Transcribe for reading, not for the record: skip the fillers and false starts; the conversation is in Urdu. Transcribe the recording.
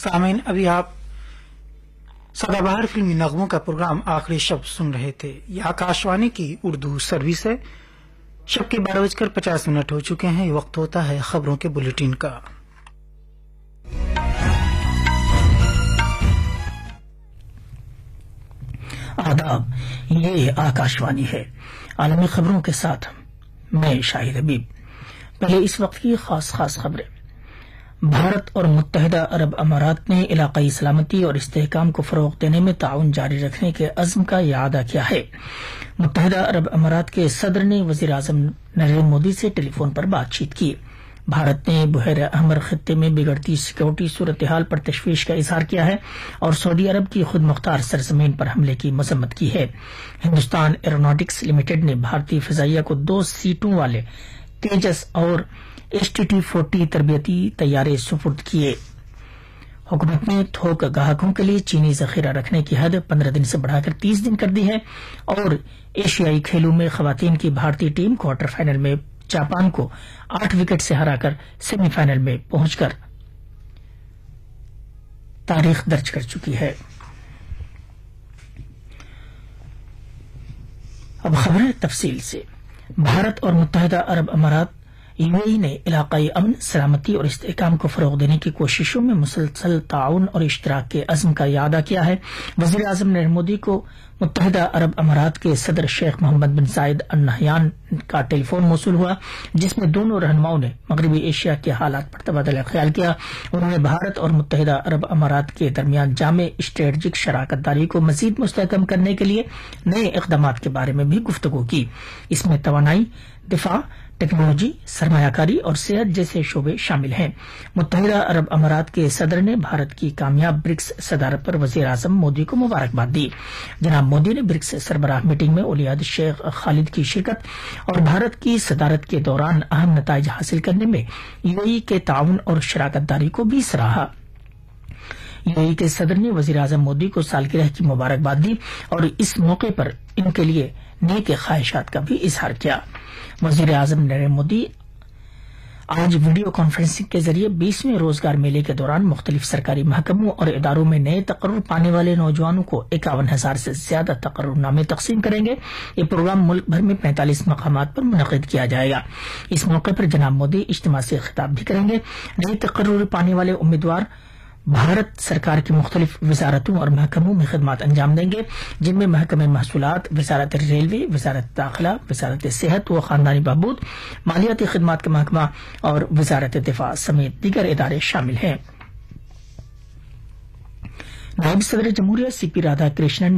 سامعین، ابھی آپ سدا بہار فلمی نغموں کا پروگرام آخری شب سن رہے تھے۔ یہ آکاشوانی کی اردو سروس ہے۔ شب کے 12:50 ہو چکے ہیں۔ یہ وقت ہوتا ہے خبروں کے بلیٹن کا۔ آداب، یہ آکاشوانی ہے۔ عالمی خبروں کے ساتھ میں شاہد حبیب۔ پہلے اس وقت کی خاص خبریں۔ بھارت اور متحدہ عرب امارات نے علاقائی سلامتی اور استحکام کو فروغ دینے میں تعاون جاری رکھنے کے عزم کا اعادہ کیا ہے۔ متحدہ عرب امارات کے صدر نے وزیر اعظم نریندر مودی سے ٹیلی فون پر بات چیت کی۔ بھارت نے بحیرہ احمر خطے میں بگڑتی سیکورٹی صورتحال پر تشویش کا اظہار کیا ہے اور سعودی عرب کی خود مختار سرزمین پر حملے کی مذمت کی ہے۔ ہندوستان ایروناٹکس لمیٹڈ نے بھارتی فضائیہ کو 2 سیٹوں والے تیجس اور STT-40 تربیتی طیارے سپرد کیے۔ حکومت نے تھوک گاہکوں کے لیے چینی ذخیرہ رکھنے کی حد 15 دن سے بڑھا کر 30 دن کر دی ہے اور ایشیائی کھیلوں میں خواتین کی بھارتی ٹیم کوارٹر فائنل میں جاپان کو 8 وکٹ سے ہرا کر سیمی فائنل میں پہنچ کر تاریخ درج کر چکی ہے۔ اب خبریں تفصیل سے۔ بھارت اور متحدہ عرب امارات UAE نے علاقائی امن، سلامتی اور استحکام کو فروغ دینے کی کوششوں میں مسلسل تعاون اور اشتراک کے عزم کا اعادہ کیا ہے۔ وزیر اعظم نریندر مودی کو متحدہ عرب امارات کے صدر شیخ محمد بن زائد ال نہیان کا ٹیلی فون موصول ہوا، جس میں دونوں رہنماؤں نے مغربی ایشیا کے حالات پر تبادلہ خیال کیا۔ انہوں نے بھارت اور متحدہ عرب امارات کے درمیان جامع اسٹریٹجک شراکت داری کو مزید مستحکم کرنے کے لیے نئے اقدامات کے بارے میں بھی گفتگو کی۔ اس میں توانائی، دفاع، ٹیکنالوجی، سرمایہ کاری اور صحت جیسے شعبے شامل ہیں۔ متحدہ عرب امارات کے صدر نے بھارت کی کامیاب برکس صدارت پر وزیر اعظم مودی کو مبارکباد دی۔ جناب مودی نے برکس سربراہ میٹنگ میں ولی عہد شیخ خالد کی شرکت اور بھارت کی صدارت کے دوران اہم نتائج حاصل کرنے میں UAE کے تعاون اور شراکت داری کو بھی سراہا۔ UAE کے صدر نے وزیر اعظم مودی کو سالگرہ کی مبارکباد دی اور اس موقع پر ان کے لیے نیک خواہشات کا بھی اظہار کیا۔ وزیر اعظم نریندر مودی آج ویڈیو کانفرنسنگ کے ذریعے 20ویں روزگار میلے کے دوران مختلف سرکاری محکموں اور اداروں میں نئے تقرر پانے والے نوجوانوں کو 51,000 سے زیادہ تقرر نامے تقسیم کریں گے۔ یہ پروگرام ملک بھر میں 45 مقامات پر منعقد کیا جائے گا۔ اس موقع پر جناب مودی اجتماع سے خطاب بھی کریں گے۔ نئے تقرر پانے والے امیدوار بھارت سرکار کی مختلف وزارتوں اور محکموں میں خدمات انجام دیں گے، جن میں محکمہ محصولات، وزارت ریلوے، وزارت داخلہ، وزارت صحت و خاندانی بہبود، مالیاتی خدمات کا محکمہ اور وزارت دفاع سمیت دیگر ادارے شامل ہیں۔ نائب صدر جمہوریہ CP رادھا کرشنن